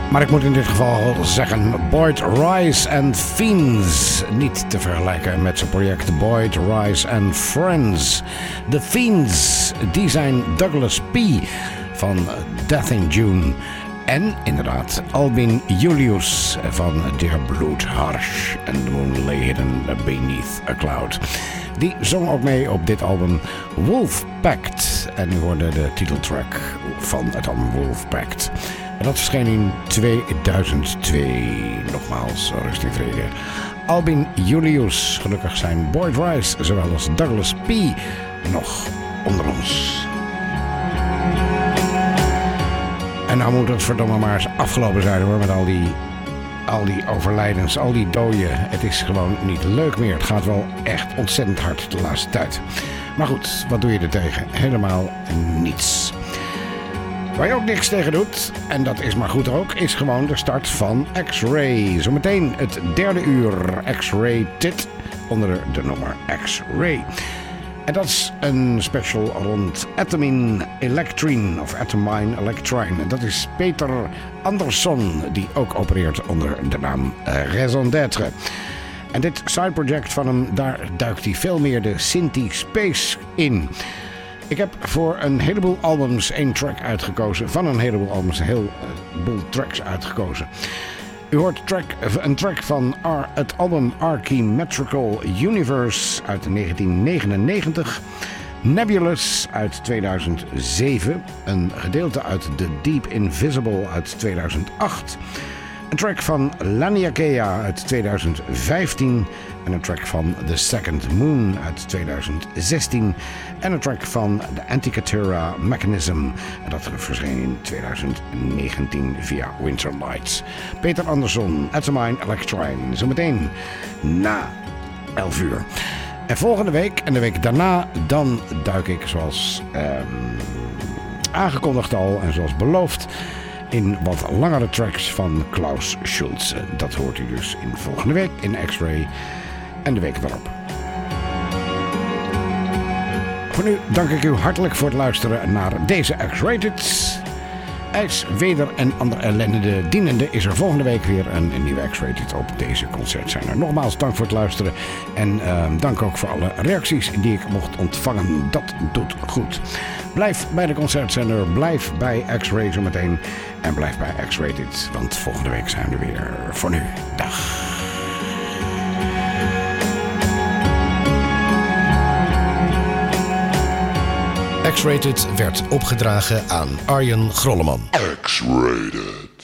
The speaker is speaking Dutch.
Maar ik moet in dit geval zeggen Boyd Rice and Fiends. Niet te vergelijken met zijn project Boyd Rice and Friends. De Fiends, die zijn Douglas P. van Death in June. En inderdaad Albin Julius van Dear Bloedharsh and the Moon Lay Hidden Beneath a Cloud. Die zong ook mee op dit album Wolfpact. En u hoorde de titeltrack van het album Wolfpact. En dat verscheen in 2002. Nogmaals, rust in vrede. Albin Julius, gelukkig zijn Boyd Rice, zowel als Douglas P. nog onder ons. En nou moet het verdomme maar eens afgelopen zijn hoor, met al die overlijdens, al die doden. Het is gewoon niet leuk meer. Het gaat wel echt ontzettend hard de laatste tijd. Maar goed, wat doe je er tegen? Helemaal niets. Waar je ook niks tegen doet, en dat is maar goed ook, is gewoon de start van X-Ray. Zometeen het derde uur X-Ray Tit onder de nummer X-Ray. En dat is een special rond Atomine Electrine of Atomine Electrine. Dat is Peter Andersson, die ook opereert onder de naam Raison d'être. En dit side project van hem, daar duikt hij veel meer de Synthi Space in. Ik heb voor een heleboel albums één track uitgekozen. Van een heleboel albums een heleboel tracks uitgekozen. U hoort een track van het album Archimetrical Universe uit 1999. Nebulous uit 2007. Een gedeelte uit The Deep Invisible uit 2008. Een track van Laniakea uit 2015. En een track van The Second Moon uit 2016. En een track van The Antikythera Mechanism. En dat verscheen in 2019 via Winter Lights. Peter Andersson, Atomine Electrine. Zometeen na 11 uur. En volgende week en de week daarna, dan duik ik zoals aangekondigd al en zoals beloofd in wat langere tracks van Klaus Schulze. Dat hoort u dus in volgende week in X-Ray en de week daarop. Voor nu dank ik u hartelijk voor het luisteren naar deze X-Rated. Ijs, weder en andere ellende dienende is er volgende week weer een nieuwe X-Rated op deze concertzender. Nogmaals dank voor het luisteren en dank ook voor alle reacties die ik mocht ontvangen. Dat doet goed. Blijf bij de concertzender, blijf bij X-Ray zometeen en blijf bij X-Rated, want volgende week zijn we er weer. Voor nu, dag. X-Rated werd opgedragen aan Arjen Grolleman. X-Rated.